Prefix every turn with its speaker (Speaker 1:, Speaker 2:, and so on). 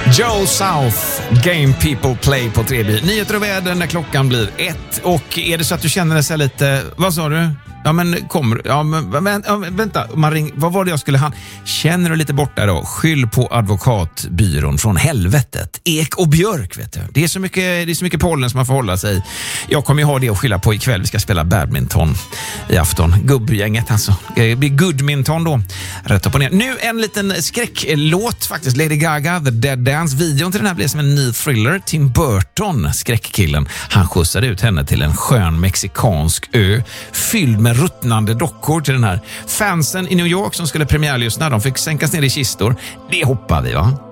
Speaker 1: Joe South, Game People Play på 3B. Nyheter och väder när klockan blir 1. Och är det så att du känner dig så lite... Vad sa du? Ja, men kommer... Ja, men vänta. Vad var det jag skulle... Känner du lite borta då? Skyll på advokatbyrån från helvetet. Ek och Björk, vet du. Det är så mycket pollen som man får hålla sig. Jag kommer ju ha det att skylla på ikväll. Vi ska spela badminton i afton. Gubbgänget alltså. Det blir Goodminton då. Rätt upp och ner. Nu en liten skräcklåt faktiskt. Lady Gaga, The Dead Dance. Videon till den här blev som en ny thriller. Tim Burton, skräckkillen, han skjutsade ut henne till en skön mexikansk ö fylld med ruttnande dockor till den här. Fansen i New York som skulle premiärlyssna, de fick sänkas ner i kistor. Det hoppar vi, va?